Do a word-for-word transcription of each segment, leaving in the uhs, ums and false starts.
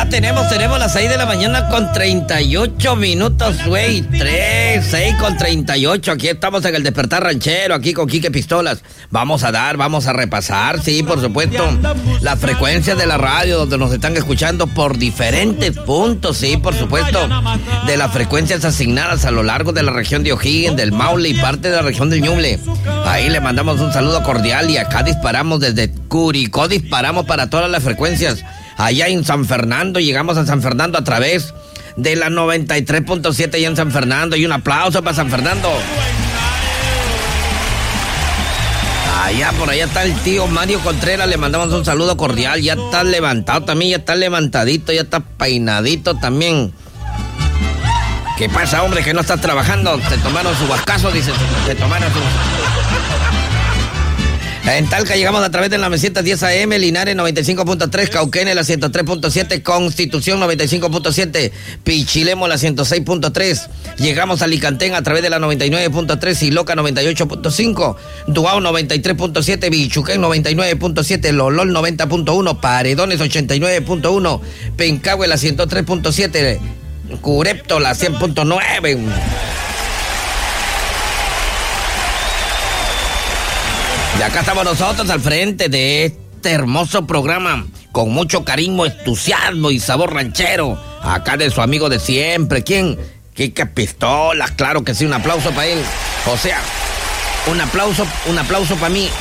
Ya tenemos, tenemos las seis de la mañana con treinta y ocho minutos, güey. tres, seis con treinta y ocho. Aquí estamos en el Despertar Ranchero, aquí con Quique Pistolas. Vamos a dar, vamos a repasar, sí, por supuesto, las frecuencias de la radio donde nos están escuchando por diferentes puntos, sí, por supuesto, de las frecuencias asignadas a lo largo de la región de O'Higgins, del Maule y parte de la región del Ñuble. Ahí le mandamos un saludo cordial y acá disparamos desde Curicó, disparamos para todas las frecuencias. Allá en San Fernando, llegamos a San Fernando a través de la noventa y tres punto siete allá en San Fernando. Y un aplauso para San Fernando. Allá, por allá está el tío Mario Contreras, le mandamos un saludo cordial. Ya está levantado también, ya está levantadito, ya está peinadito también. ¿Qué pasa, hombre, que no estás trabajando? Se tomaron su vascazo, dice, se tomaron su... En Talca llegamos a través de la meseta diez A M, Linares noventa y cinco punto tres, Cauquenes la ciento tres punto siete, Constitución noventa y cinco punto siete, Pichilemo la ciento seis punto tres. Llegamos a Alicantén a través de la noventa y nueve punto tres, Iloca noventa y ocho punto cinco, Duao noventa y tres punto siete, Bichuquén noventa y nueve punto siete, Lolol noventa punto uno, Paredones ochenta y nueve punto uno, Pencahue la ciento tres punto siete, Curepto la cien punto nueve. Y acá estamos nosotros al frente de este hermoso programa, con mucho cariño, entusiasmo y sabor ranchero. Acá de su amigo de siempre, ¿quién? Quique Pistolas, claro que sí, un aplauso para él. O sea, un aplauso, un aplauso para mí.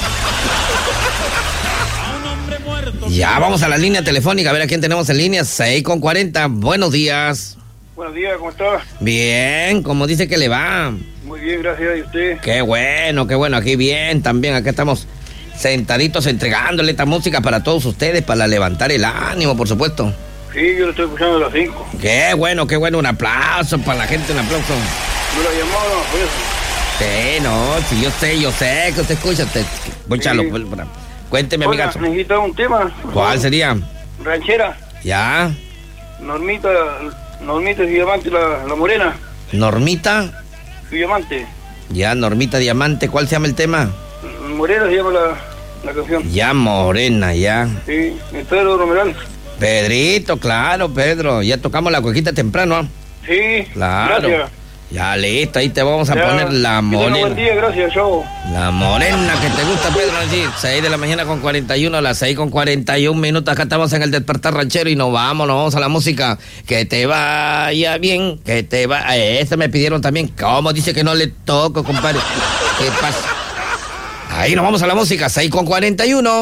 Ya vamos a la línea telefónica, a ver a quién tenemos en línea, seis con cuarenta, buenos días. Buenos días, ¿cómo está? Bien, ¿cómo dice que le va? Muy bien, gracias. ¿Y usted? Qué bueno, qué bueno, aquí bien también, acá estamos sentaditos entregándole esta música para todos ustedes, para levantar el ánimo, por supuesto. Sí, yo lo estoy escuchando a las cinco. Qué bueno, qué bueno, un aplauso para la gente, un aplauso. ¿No la llamó? No, pues. Sí, no, sí, yo sé, yo sé que usted escucha, usted, escúchalo, sí. Cuénteme, Oiga, amigazo. necesita un tema. ¿Cuál sería? Ranchera. Ya. Normita, Normita Diamante, la, la morena. Normita. Diamante. Ya, Normita Diamante, ¿cuál se llama el tema? Morena se llama la, la canción. Ya, Morena, ya. Sí, es Pedro Romeral. Pedrito, claro, Pedro, ya tocamos la cuequita temprano, ¿eh? Sí, claro. Gracias. Ya, listo, ahí te vamos a ya, poner la morena. Buen día, gracias, chao. La morena que te gusta, Pedro, así, seis de la mañana con cuarenta y uno, a las seis con cuarenta y un minutos, acá estamos en el Despertar Ranchero y nos vamos, nos vamos a la música. Que te vaya bien, que te va... Eh, este me pidieron también, ¿cómo dice que no le toco, compadre? ¿Qué pasa? Ahí nos vamos a la música, seis con cuarenta y uno.